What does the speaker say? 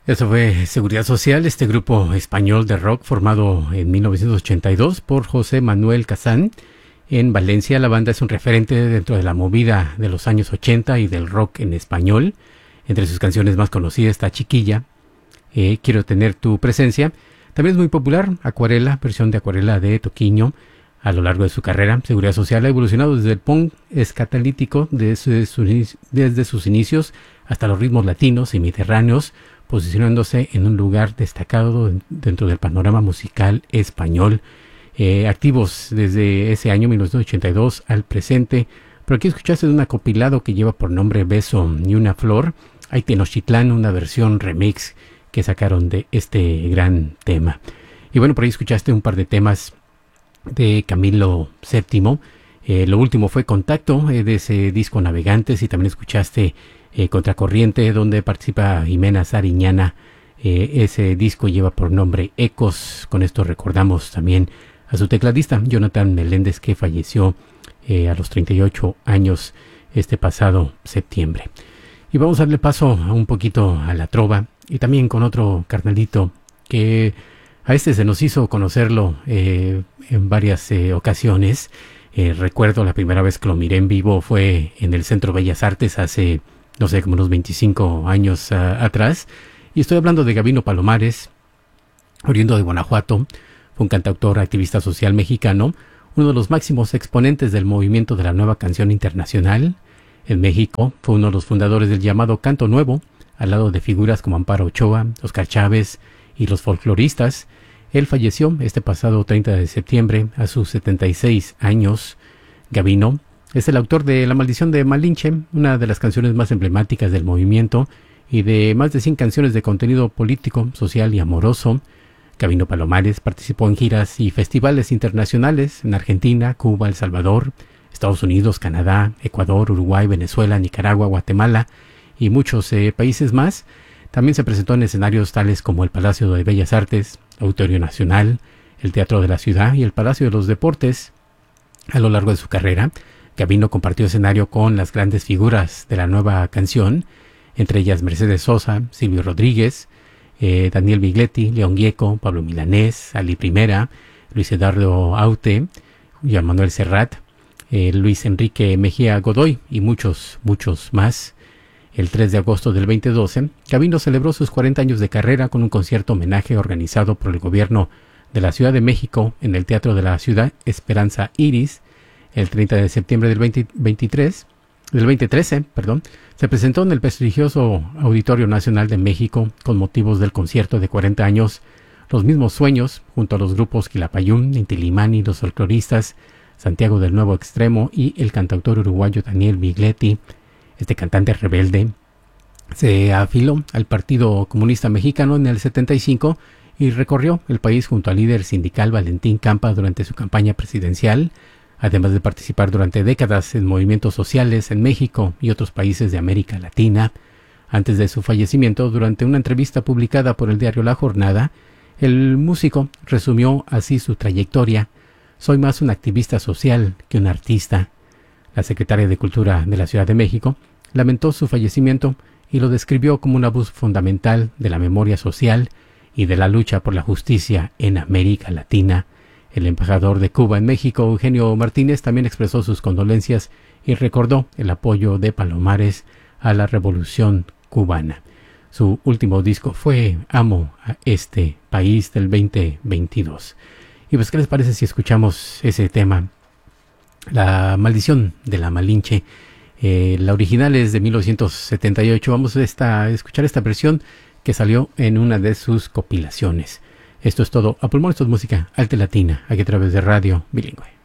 Eso fue Seguridad Social, este grupo español de rock formado en 1982 por José Manuel Casán en Valencia. La banda es un referente dentro de la movida de los años 80 y del rock en español. Entre sus canciones más conocidas está Chiquilla, Quiero tener tu presencia. También es muy popular Acuarela, versión de Acuarela de Toquiño. A lo largo de su carrera, Seguridad Social ha evolucionado desde el punk escatalítico desde sus inicios hasta los ritmos latinos y mediterráneos, posicionándose en un lugar destacado dentro del panorama musical español. Activos desde ese año 1982 al presente. Pero aquí escuchaste de un acopilado que lleva por nombre Beso y una flor. Hay Tenochtitlán, una versión remix que sacaron de este gran tema. Y bueno, por ahí escuchaste un par de temas de Camilo VII. Lo último fue Contacto, de ese disco Navegantes, y también escuchaste Contracorriente, donde participa Jimena Sariñana. Ese disco lleva por nombre Ecos. Con esto recordamos también a su tecladista, Jonathan Meléndez, que falleció a los 38 años este pasado septiembre. Y vamos a darle paso un poquito a la trova, y también con otro carnalito que a este se nos hizo conocerlo en varias ocasiones. Recuerdo la primera vez que lo miré en vivo fue en el Centro Bellas Artes hace, no sé, como unos 25 años atrás. Y estoy hablando de Gabino Palomares, oriundo de Guanajuato. Fue un cantautor, activista social mexicano, uno de los máximos exponentes del movimiento de la nueva canción internacional. En México fue uno de los fundadores del llamado Canto Nuevo, al lado de figuras como Amparo Ochoa, Oscar Chávez y los folcloristas. Él falleció este pasado 30 de septiembre a sus 76 años. Gabino es el autor de La Maldición de Malinche, una de las canciones más emblemáticas del movimiento, y de más de 100 canciones de contenido político, social y amoroso. Gabino Palomares participó en giras y festivales internacionales en Argentina, Cuba, El Salvador, Estados Unidos, Canadá, Ecuador, Uruguay, Venezuela, Nicaragua, Guatemala y muchos países más. También se presentó en escenarios tales como el Palacio de Bellas Artes, Auditorio Nacional, el Teatro de la Ciudad y el Palacio de los Deportes. A lo largo de su carrera, Gabino compartió escenario con las grandes figuras de la nueva canción, entre ellas Mercedes Sosa, Silvio Rodríguez, Daniel Bigletti, León Gieco, Pablo Milanés, Ali Primera, Luis Eduardo Aute, Juan Manuel Serrat, Luis Enrique Mejía Godoy y muchos más. El 3 de agosto del 2012, Gabino celebró sus 40 años de carrera con un concierto homenaje organizado por el gobierno de la Ciudad de México en el Teatro de la Ciudad Esperanza Iris. El 30 de septiembre del 2013, se presentó en el prestigioso Auditorio Nacional de México con motivos del concierto de 40 años Los Mismos Sueños, junto a los grupos Quilapayún, Intilimani, los folcloristas, Santiago del Nuevo Extremo y el cantautor uruguayo Daniel Bigletti. Este cantante rebelde se afilió al Partido Comunista Mexicano en el 75 y recorrió el país junto al líder sindical Valentín Campa durante su campaña presidencial, además de participar durante décadas en movimientos sociales en México y otros países de América Latina. Antes de su fallecimiento, durante una entrevista publicada por el diario La Jornada, el músico resumió así su trayectoria: "Soy más un activista social que un artista". La secretaria de Cultura de la Ciudad de México lamentó su fallecimiento y lo describió como una voz fundamental de la memoria social y de la lucha por la justicia en América Latina. El embajador de Cuba en México, Eugenio Martínez, también expresó sus condolencias y recordó el apoyo de Palomares a la Revolución Cubana. Su último disco fue Amo a este país, del 2022. Y pues, ¿qué les parece si escuchamos ese tema? La Maldición de la Malinche. La original es de 1978. Vamos a escuchar esta versión que salió en una de sus compilaciones. Esto es todo. A pulmón, esto es música alta latina, aquí a través de Radio Bilingüe.